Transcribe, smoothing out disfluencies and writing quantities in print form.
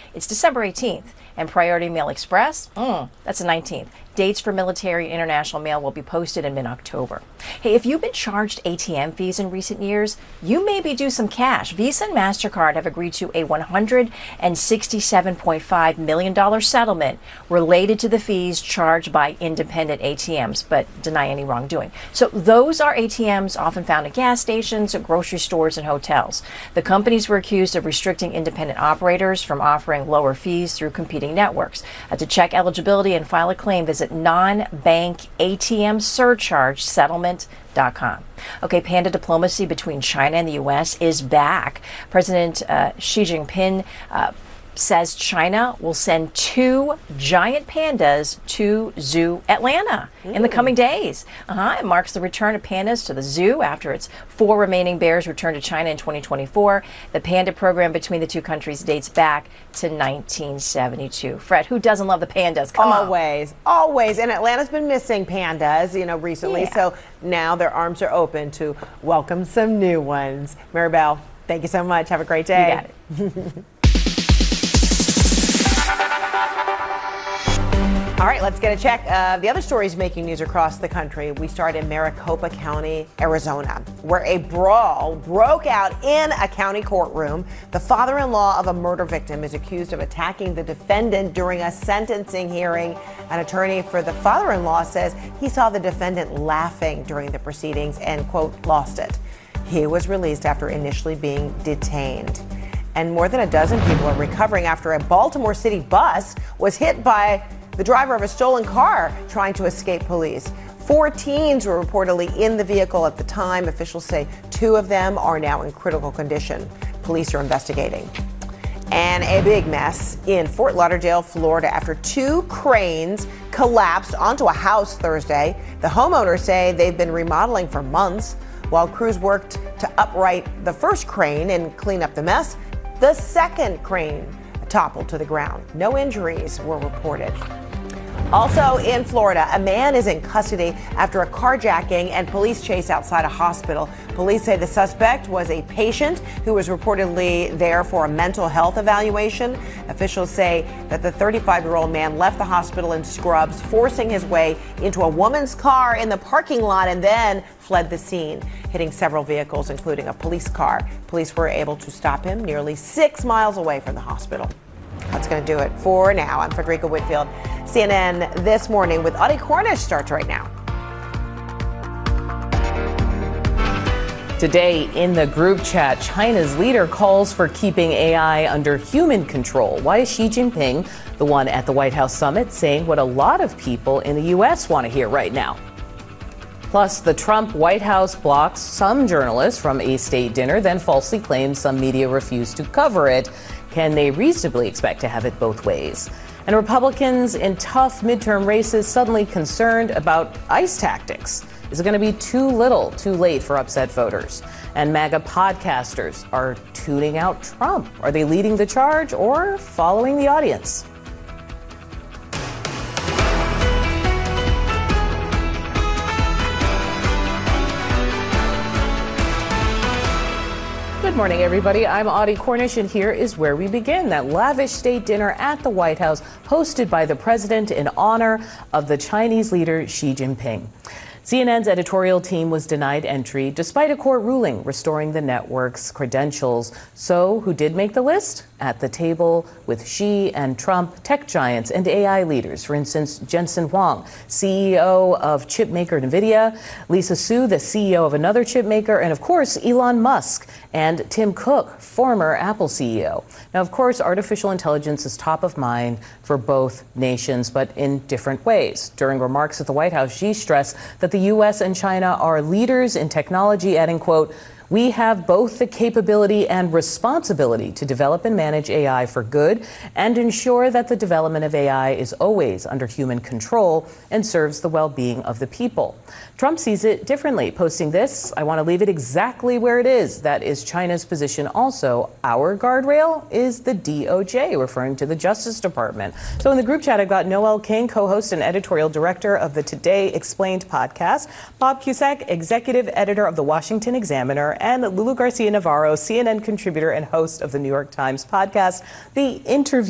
It's December 18th. And Priority Mail Express, that's the 19th. Dates for military and international mail will be posted in mid-October. Hey, if you've been charged ATM fees in recent years, you may be due some cash. Visa and MasterCard have agreed to a $167.5 million settlement related to the fees charged by independent ATMs, but deny any wrongdoing. So those are ATMs often found at gas stations, grocery stores, and hotels. The companies were accused of restricting independent operators from offering lower fees through competing networks. To check eligibility and file a claim, visit nonbankatmsurchargesettlement.com. Okay, panda diplomacy between China and the U.S. is back. President Xi Jinping says China will send 2 giant pandas to Zoo Atlanta in the coming days. It marks the return of pandas to the zoo after its 4 remaining bears returned to China in 2024. The panda program between the two countries dates back to 1972. Fred, who doesn't love the pandas? Come on. Always. And Atlanta's been missing pandas, recently. Yeah. So now their arms are open to welcome some new ones. Maribel, thank you so much. Have a great day. You got it. All right, let's get a check of the other stories making news across the country. We start in Maricopa County, Arizona, where a brawl broke out in a county courtroom. The father-in-law of a murder victim is accused of attacking the defendant during a sentencing hearing. An attorney for the father-in-law says he saw the defendant laughing during the proceedings and, quote, lost it. He was released after initially being detained. And more than a dozen people are recovering after a Baltimore City bus was hit by the driver of a stolen car trying to escape police. 4 teens were reportedly in the vehicle at the time. Officials say 2 of them are now in critical condition. Police are investigating. And a big mess in Fort Lauderdale, Florida, after 2 cranes collapsed onto a house Thursday. The homeowners say they've been remodeling for months. While crews worked to upright the first crane and clean up the mess, the second crane toppled to the ground. No injuries were reported. Also in Florida, a man is in custody after a carjacking and police chase outside a hospital. Police say the suspect was a patient who was reportedly there for a mental health evaluation. Officials say that the 35-year-old man left the hospital in scrubs, forcing his way into a woman's car in the parking lot and then fled the scene, hitting several vehicles, including a police car. Police were able to stop him nearly 6 miles away from the hospital. That's going to do it for now. I'm Frederica Whitfield. CNN This Morning with Audie Cornish starts right now. Today in the group chat, China's leader calls for keeping AI under human control. Why is Xi Jinping, the one at the White House summit, saying what a lot of people in the U.S. want to hear right now? Plus, the Trump White House blocks some journalists from a state dinner, then falsely claims some media refused to cover it. Can they reasonably expect to have it both ways? And Republicans in tough midterm races suddenly concerned about ICE tactics. Is it going to be too little, too late for upset voters? And MAGA podcasters are tuning out Trump. Are they leading the charge or following the audience? Good morning, everybody. I'm Audie Cornish, and here is where we begin. That lavish state dinner at the White House, hosted by the president in honor of the Chinese leader Xi Jinping. CNN's editorial team was denied entry despite a court ruling restoring the network's credentials. So who did make the list? At the table with Xi and Trump, tech giants and AI leaders. For instance, Jensen Huang, CEO of chipmaker NVIDIA, Lisa Su, the CEO of another chipmaker, and of course, Elon Musk and Tim Cook, former Apple CEO. Now, of course, artificial intelligence is top of mind for both nations, but in different ways. During remarks at the White House, Xi stressed that the U.S. and China are leaders in technology, adding, quote, "We have both the capability and responsibility to develop and manage AI for good and ensure that the development of AI is always under human control and serves the well-being of the people." Trump sees it differently, posting this, "I want to leave it exactly where it is. That is China's position also. Our guardrail is the DOJ," referring to the Justice Department. So in the group chat, I've got Noel King, co-host and editorial director of the Today Explained podcast, Bob Cusack, executive editor of the Washington Examiner, and Lulu Garcia-Navarro, CNN contributor and host of the New York Times podcast, The Interview.